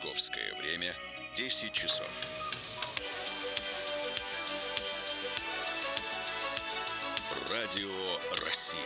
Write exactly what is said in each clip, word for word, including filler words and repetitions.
Московское время десять часов. Радио России.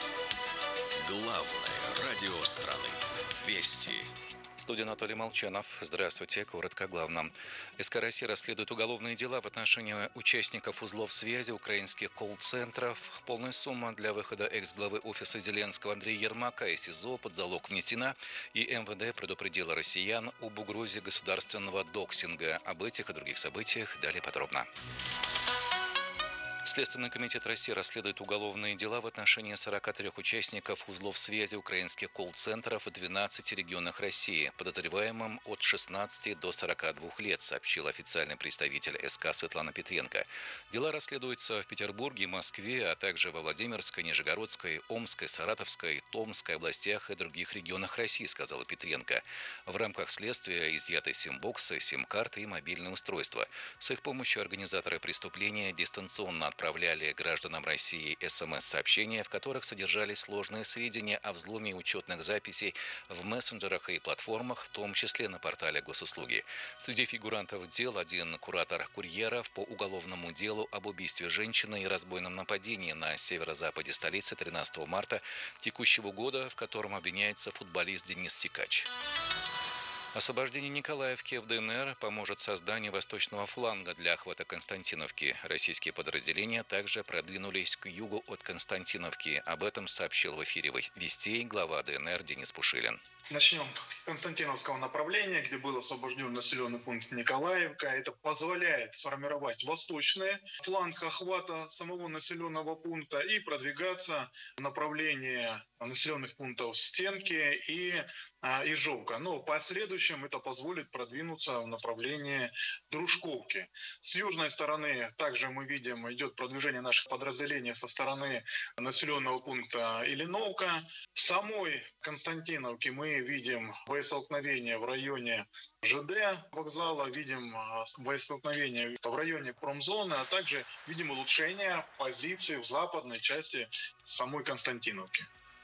Главное радио страны. Вести. В студии Анатолий Молчанов. Здравствуйте. Коротко о главном. СК «Россия» расследует уголовные дела в отношении участников узлов связи украинских колл-центров. Полная сумма для выхода экс-главы офиса Зеленского Андрея Ермака из СИЗО под залог внесена, и МВД предупредила россиян об угрозе государственного доксинга. Об этих и других событиях далее подробно. Следственный комитет России расследует уголовные дела в отношении сорока трёх участников узлов связи украинских колл-центров в двенадцати регионах России, подозреваемым от шестнадцати до сорока двух лет, сообщил официальный представитель СК Светлана Петренко. Дела расследуются в Петербурге, Москве, а также во Владимирской, Нижегородской, Омской, Саратовской, Томской областях и других регионах России, сказала Петренко. В рамках следствия изъяты сим-боксы, сим-карты и мобильные устройства. С их помощью организаторы преступления дистанционно отправляли гражданам России СМС-сообщения, в которых содержались сложные сведения о взломе учетных записей в мессенджерах и платформах, в том числе на портале госуслуги. Среди фигурантов дел один куратор курьеров по уголовному делу об убийстве женщины и разбойном нападении на северо-западе столицы тринадцатого марта текущего года, в котором обвиняется футболист Денис Сикач. Освобождение Николаевки в ДНР поможет созданию восточного фланга для охвата Константиновки. Российские подразделения также продвинулись к югу от Константиновки. Об этом сообщил в эфире «Вестей» глава ДНР Денис Пушилин. Начнем с Константиновского направления, где был освобожден населенный пункт Николаевка. Это позволяет сформировать восточный фланг охвата самого населенного пункта и продвигаться в направлении населенных пунктов Стенки и а, Ижовка. Но в последующем это позволит продвинуться в направлении Дружковки. С южной стороны также мы видим, идет продвижение наших подразделений со стороны населенного пункта Ильиновка. В самой Константиновке мы видим боестолкновение в районе ЖД вокзала, видим боестолкновение в районе промзоны, а также видим улучшение позиций в западной части самой Константиновки.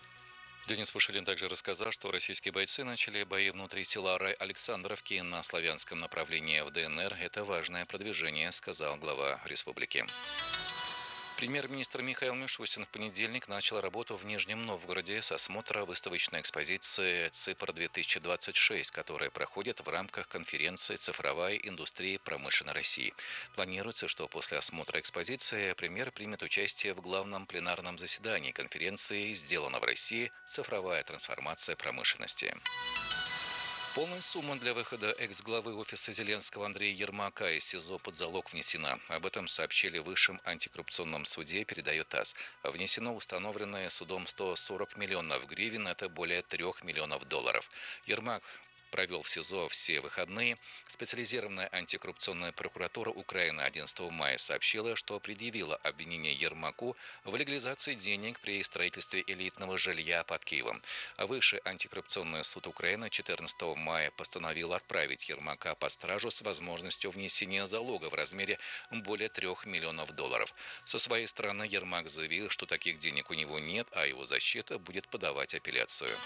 Денис Пушилин также рассказал, что российские бойцы начали бои внутри села Рай-Александровки на славянском направлении в ДНР. Это важное продвижение, сказал глава республики. Премьер-министр Михаил Мишустин в понедельник начал работу в Нижнем Новгороде с осмотра выставочной экспозиции «ЦИПР-две тысячи двадцать шесть», которая проходит в рамках конференции «Цифровая индустрия промышленной России». Планируется, что после осмотра экспозиции премьер примет участие в главном пленарном заседании конференции «Сделано в России. Цифровая трансформация промышленности». Полная сумма для выхода экс-главы офиса Зеленского Андрея Ермака из СИЗО под залог внесена. Об этом сообщили в Высшем антикоррупционном суде, передает ТАСС. Внесено установленное судом сто сорок миллионов гривен, это более трех миллионов долларов. Ермак провел в СИЗО все выходные. Специализированная антикоррупционная прокуратура Украины одиннадцатого мая сообщила, что предъявила обвинение Ермаку в легализации денег при строительстве элитного жилья под Киевом. А Высший антикоррупционный суд Украины четырнадцатого мая постановил отправить Ермака под стражу с возможностью внесения залога в размере более трех миллионов долларов. Со своей стороны Ермак заявил, что таких денег у него нет, а его защита будет подавать апелляцию.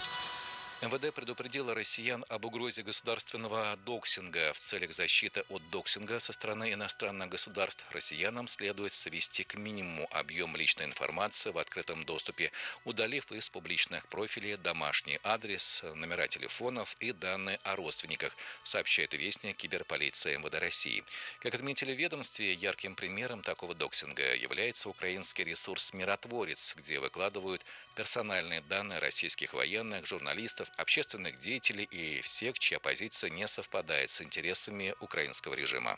МВД предупредила россиян об угрозе государственного доксинга. В целях защиты от доксинга со стороны иностранных государств россиянам следует свести к минимуму объем личной информации в открытом доступе, удалив из публичных профилей домашний адрес, номера телефонов и данные о родственниках, сообщает вестник киберполиции МВД России. Как отметили в ведомстве, ярким примером такого доксинга является украинский ресурс «Миротворец», где выкладывают персональные данные российских военных, журналистов, общественных деятелей и всех, чья позиция не совпадает с интересами украинского режима.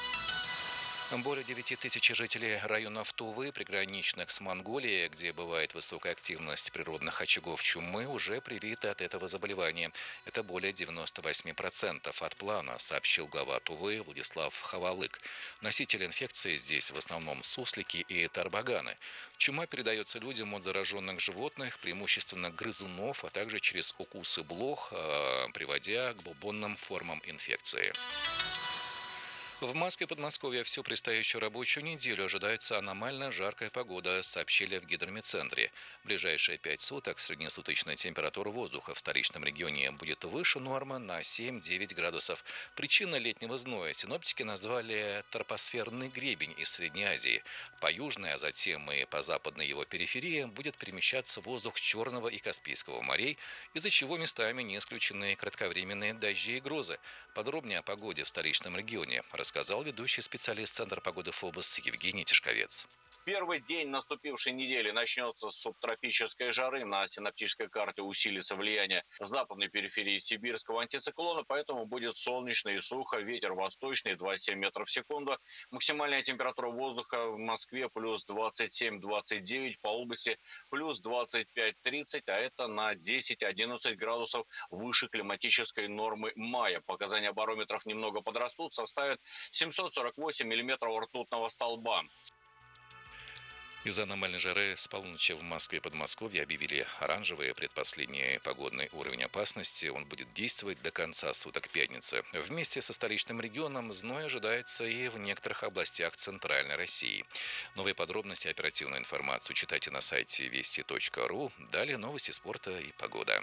Более девяти тысяч жителей районов Тувы, приграничных с Монголией, где бывает высокая активность природных очагов чумы, уже привиты от этого заболевания. Это более девяноста восьми процентов от плана, сообщил глава Тувы Владислав Хавалык. Носители инфекции здесь в основном суслики и тарбаганы. Чума передается людям от зараженных животных, преимущественно грызунов, а также через укусы блох, приводя к бубонным формам инфекции. В Москве и Подмосковье всю предстоящую рабочую неделю ожидается аномально жаркая погода, сообщили в гидрометцентре. В ближайшие пять суток среднесуточная температура воздуха в столичном регионе будет выше нормы на семь-девять градусов. Причиной летнего зноя синоптики назвали тропосферный гребень из Средней Азии. По южной, а затем и по западной его периферии будет перемещаться воздух Черного и Каспийского морей, из-за чего местами не исключены кратковременные дожди и грозы. Подробнее о погоде в столичном регионе рассказал ведущий специалист Центра погоды ФОБОС Евгений Тишковец. Первый день наступившей недели начнется с субтропической жары. На синоптической карте усилится влияние западной периферии сибирского антициклона, поэтому будет солнечно и сухо. Ветер восточный двадцать семь метров в секунду. Максимальная температура воздуха в Москве плюс двадцать семь - двадцать девять, по области плюс двадцать пять - тридцать, а это на десять-одиннадцать градусов выше климатической нормы мая. Показания барометров немного подрастут, составят семьсот сорок восемь миллиметров ртутного столба. Из-за аномальной жары с полуночи в Москве и Подмосковье объявили оранжевый предпоследний погодный уровень опасности. Он будет действовать до конца суток пятницы. Вместе со столичным регионом зной ожидается и в некоторых областях Центральной России. Новые подробности и оперативную информацию читайте на сайте вести точка ру. Далее новости спорта и погода.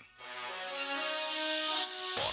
Спорт.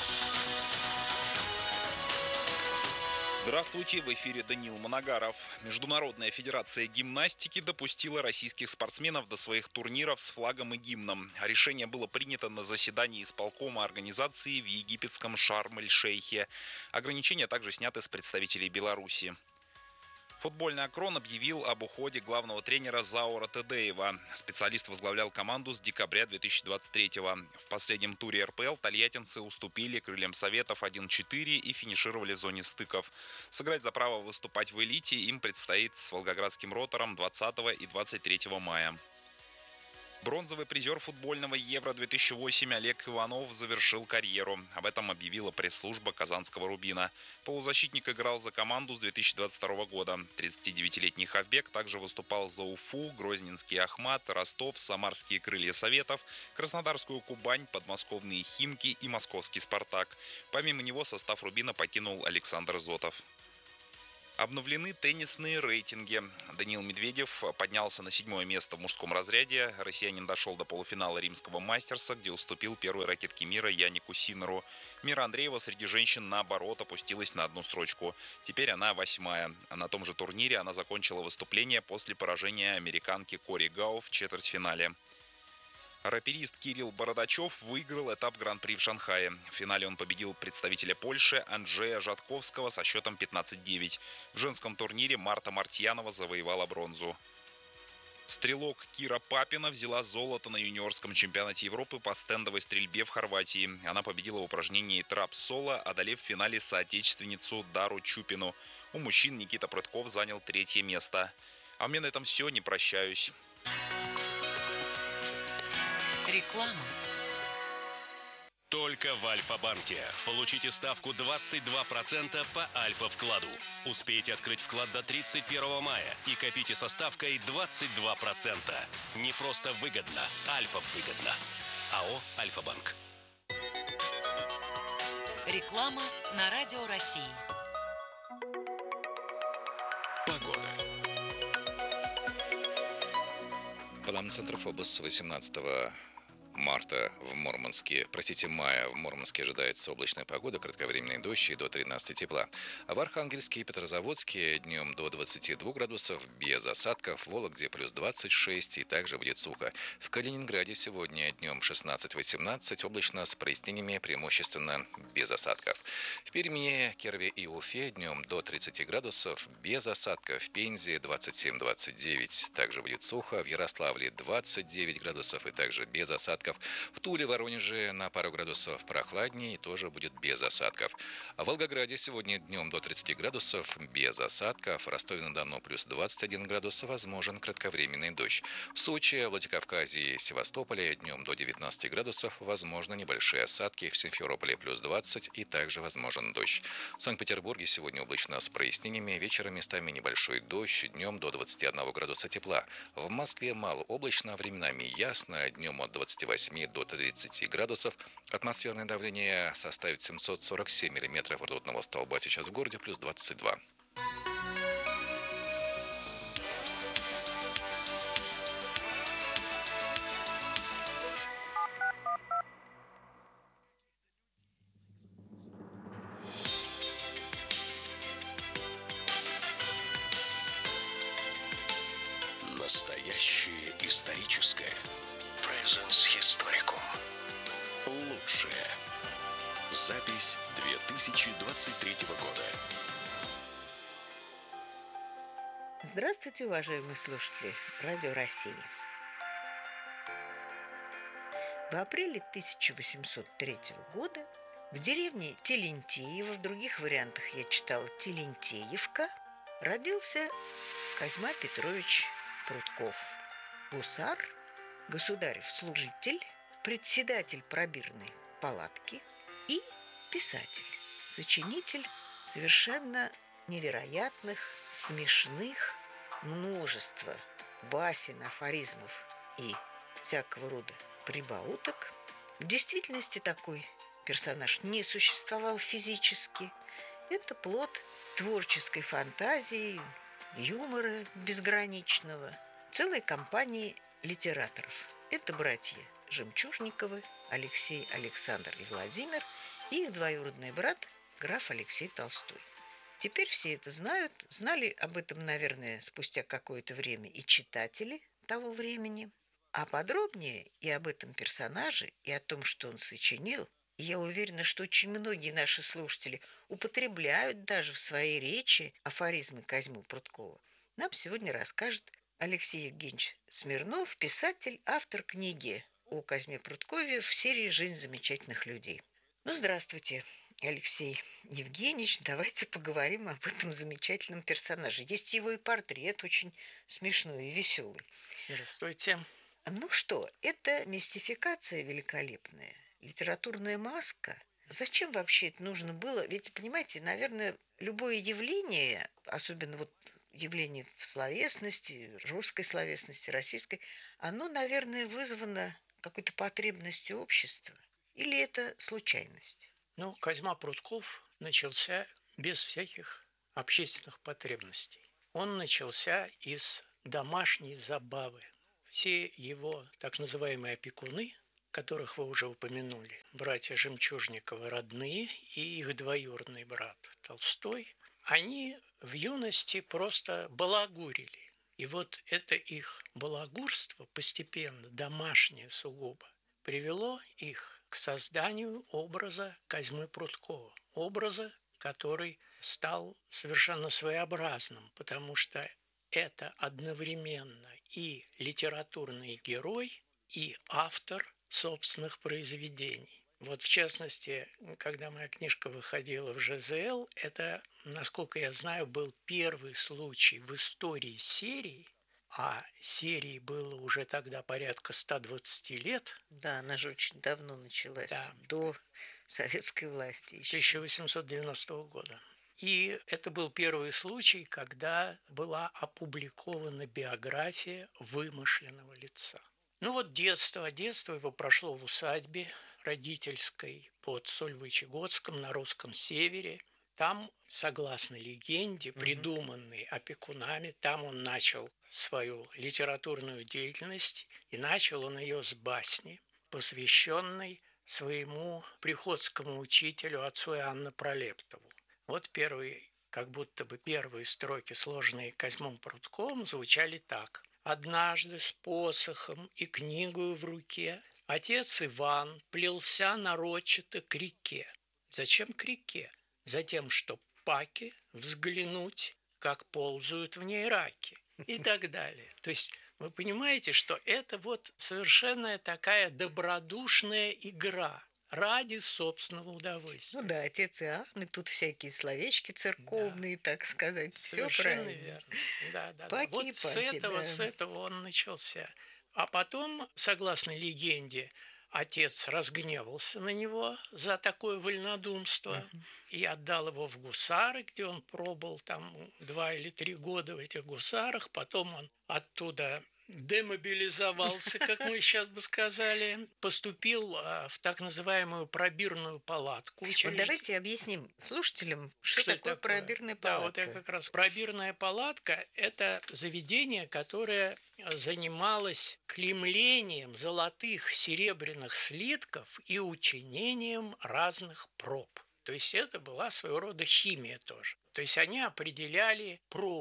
Здравствуйте, в эфире Даниил Моногаров. Международная федерация гимнастики допустила российских спортсменов до своих турниров с флагом и гимном. Решение было принято на заседании исполкома организации в египетском Шарм-эль-Шейхе. Ограничения также сняты с представителей Беларуси. Футбольный «Акрон» объявил об уходе главного тренера Заура Тедеева. Специалист возглавлял команду с декабря две тысячи двадцать третьего. В последнем туре эр пэ эл тольяттинцы уступили крыльям Советов один-четыре и финишировали в зоне стыков. Сыграть за право выступать в элите им предстоит с волгоградским «Ротором» двадцатого и двадцать третьего мая. Бронзовый призер футбольного Евро-две тысячи восемь Олег Иванов завершил карьеру. Об этом объявила пресс-служба казанского «Рубина». Полузащитник играл за команду с две тысячи двадцать второго года. тридцатидевятилетний хавбек также выступал за Уфу, Грозненский Ахмат, Ростов, Самарские крылья Советов, Краснодарскую Кубань, подмосковные Химки и московский «Спартак». Помимо него состав «Рубина» покинул Александр Зотов. Обновлены теннисные рейтинги. Даниил Медведев поднялся на седьмое место в мужском разряде. Россиянин дошел до полуфинала римского мастерса, где уступил первой ракетке мира Янику Синнеру. Мира Андреева среди женщин, наоборот, опустилась на одну строчку. Теперь она восьмая. А на том же турнире она закончила выступление после поражения американки Кори Гауфф в четвертьфинале. Раперист Кирилл Бородачев выиграл этап Гран-при в Шанхае. В финале он победил представителя Польши Анджея Жатковского со счетом пятнадцать девять. В женском турнире Марта Мартьянова завоевала бронзу. Стрелок Кира Папина взяла золото на юниорском чемпионате Европы по стендовой стрельбе в Хорватии. Она победила в упражнении трап-соло, одолев в финале соотечественницу Дару Чупину. У мужчин Никита Прытков занял третье место. А у меня на этом все, не прощаюсь. Реклама. Только в Альфа-банке. Получите ставку двадцать два процента по Альфа-вкладу. Успейте открыть вклад до тридцать первого мая и копите со ставкой двадцать два процента. Не просто выгодно, Альфа выгодно. АО «Альфа-банк». Реклама на Радио России. Погода. По данным Центра ФОБОС, с восемнадцатого марта в Мурманске, простите, мая в Мурманске ожидается облачная погода, кратковременный дождь и до тринадцати тепла. А в Архангельске и Петрозаводске днем до двадцати двух градусов без осадков, в Вологде плюс двадцать шесть и также будет сухо. В Калининграде сегодня днем шестнадцать-восемнадцать, облачно с прояснениями, преимущественно без осадков. В Перми, Кирове и Уфе днем до тридцати градусов без осадков, в Пензе двадцать семь - двадцать девять, также будет сухо, в Ярославле двадцать девять градусов и также без осадков. В Туле, Воронеже на пару градусов прохладнее и тоже будет без осадков. А в Волгограде сегодня днем до тридцати градусов без осадков. В Ростове-на-Дону плюс двадцать один градус, возможен кратковременный дождь. В Сочи, Владикавказе и Севастополе днем до девятнадцати градусов, возможно небольшие осадки. В Симферополе плюс двадцать и также возможен дождь. В Санкт-Петербурге сегодня облачно с прояснениями, вечером местами небольшой дождь, днем до двадцати одного градуса тепла. В Москве малооблачно, временами ясно, днем от двадцати восьми до тридцати градусов. Атмосферное давление составит семьсот сорок семь миллиметров ртутного столба. Сейчас в городе плюс двадцать два. Историческое. Presence Historicum. Лучшее. Запись две тысячи двадцать третьего года. Здравствуйте, уважаемые слушатели Радио России. В апреле тысяча восемьсот третьего года в деревне Телентеево, в других вариантах я читала Телентеевка, родился Козьма Петрович Прутков. Гусар, государев служитель, председатель пробирной палатки и писатель, сочинитель совершенно невероятных, смешных, множество басен, афоризмов и всякого рода прибауток. В действительности такой персонаж не существовал физически. Это плод творческой фантазии, юмора безграничного, целой компании литераторов. Это братья Жемчужниковы, Алексей, Александр и Владимир, и их двоюродный брат граф Алексей Толстой. Теперь все это знают, знали об этом, наверное, спустя какое-то время и читатели того времени. А подробнее и об этом персонаже, и о том, что он сочинил, и я уверена, что очень многие наши слушатели употребляют даже в своей речи афоризмы Козьмы Пруткова, нам сегодня расскажет Алексей Евгеньевич Смирнов, писатель, автор книги о Козьме Пруткове в серии «Жизнь замечательных людей». Ну, здравствуйте, Алексей Евгеньевич, давайте поговорим об этом замечательном персонаже. Есть его и портрет, очень смешной и веселый. Здравствуйте. Ну что, это мистификация великолепная, литературная маска. Зачем вообще это нужно было? Ведь, понимаете, наверное, любое явление, особенно вот явление в словесности, русской словесности, российской, оно, наверное, вызвано какой-то потребностью общества. Или это случайность? Ну, Козьма Прутков начался без всяких общественных потребностей. Он начался из домашней забавы. Все его так называемые опекуны, которых вы уже упомянули, братья Жемчужниковы родные и их двоюродный брат Толстой, они в юности просто балагурили. И вот это их балагурство постепенно, домашнее сугубо, привело их к созданию образа Козьмы Пруткова. Образа, который стал совершенно своеобразным, потому что это одновременно и литературный герой, и автор собственных произведений. Вот в частности, когда моя книжка выходила в жэ зэ эл, это, насколько я знаю, был первый случай в истории серии, а серии было уже тогда порядка ста двадцати лет. Да, она же очень давно началась, да, до советской власти еще. тысяча восемьсот девяностого года. И это был первый случай, когда была опубликована биография вымышленного лица. Ну вот детство, детство его прошло в усадьбе родительской под Сольвычегодском на русском севере. Там, согласно легенде, придуманной опекунами, там он начал свою литературную деятельность, и начал он ее с басни, посвященной своему приходскому учителю, отцу Иоанну Пролептову. Вот первые, как будто бы первые строки, сложенные Козьмом Прутковым, звучали так. «Однажды с посохом и книгою в руке отец Иван плелся нарочито к реке». Зачем к реке? Затем, что паки взглянуть, как ползают в ней раки, и так далее. То есть вы понимаете, что это вот совершенно такая добродушная игра ради собственного удовольствия. Ну да, отец Иоанн, и тут всякие словечки церковные, да, так сказать, все совершенно правильно. верно. Да, да, паки да. Вот и паки, с этого, да. с этого он начался. А потом, согласно легенде, отец разгневался на него за такое вольнодумство uh-huh. и отдал его в гусары, где он пробыл там два или три года в этих гусарах. Потом он оттуда демобилизовался, как мы сейчас бы сказали, поступил в так называемую пробирную палатку. Учредить... Вот давайте объясним слушателям, что, что такое, такое пробирная палатка. Да, вот я как раз. Пробирная палатка – это заведение, которое занималось клеймлением золотых, серебряных слитков и учинением разных проб. То есть это была своего рода химия тоже. То есть они определяли пробы.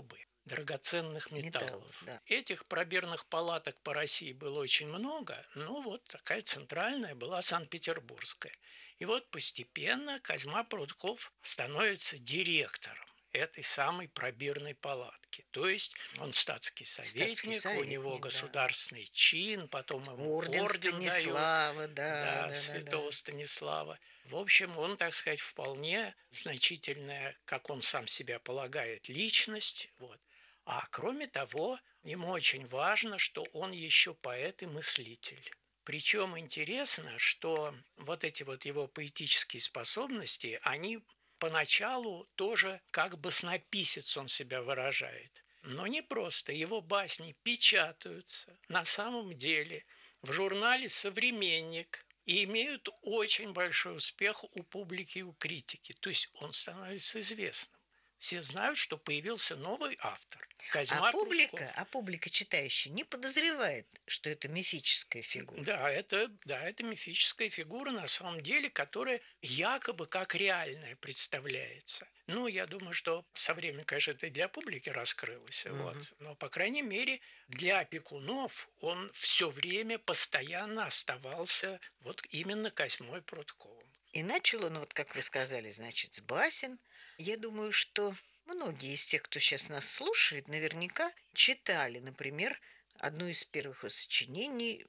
драгоценных металлов. Металлов, да. Этих пробирных палаток по России было очень много, но вот такая центральная была Санкт-Петербургская. И вот постепенно Козьма Прутков становится директором этой самой пробирной палатки. То есть он статский советник, Статский у советник, него да. государственный чин, потом ему Орден, орден дают. Станислава, да, Да, да, святого да. Станислава. В общем, он, так сказать, вполне значительная, как он сам себя полагает, личность. Вот. А кроме того, ему очень важно, что он еще поэт и мыслитель. Причем интересно, что вот эти вот его поэтические способности, они поначалу тоже как баснописец он себя выражает. Но не просто. Его басни печатаются на самом деле в журнале «Современник» и имеют очень большой успех у публики и у критики. То есть он становится известным. Все знают, что появился новый автор. Козьма а публика, Прутков. а публика читающая не подозревает, что это мифическая фигура. Да, это, да, это мифическая фигура, на самом деле, которая якобы как реальная представляется. Ну, я думаю, что со временем, конечно, это и для публики раскрылось. Угу. Вот. Но, по крайней мере, для опекунов он все время постоянно оставался вот именно Козьмой Прутковым. И начал он, вот как вы сказали, значит, с басен. Я думаю, что многие из тех, кто сейчас нас слушает, наверняка читали, например, одну из первых сочинений,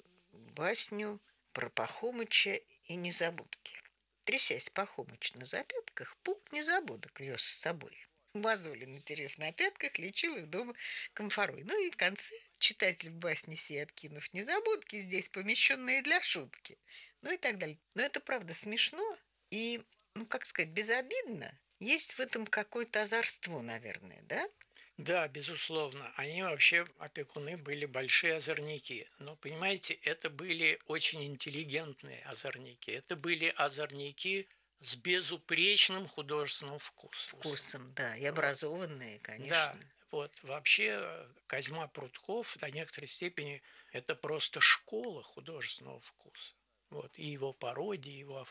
басню про Пахомыча и незабудки. Трясясь Пахомыч на запятках, пук незабудок вез с собой. Мозоли, натерев на пятках, лечил их дома комфорой. Ну и в конце читатель в басне сей, откинув незабудки, здесь помещенные для шутки. Ну и так далее. Но это, правда, смешно и, ну, как сказать, безобидно. Есть в этом какое-то озорство, наверное, да? Да, безусловно. Они вообще, опекуны, были большие озорники. Но, понимаете, это были очень интеллигентные озорники. Это были озорники с безупречным художественным вкусом. Вкусом, да, и образованные, конечно. Да, вот вообще Козьма Прутков до некоторой степени это просто школа художественного вкуса. Вот, и его пародии, его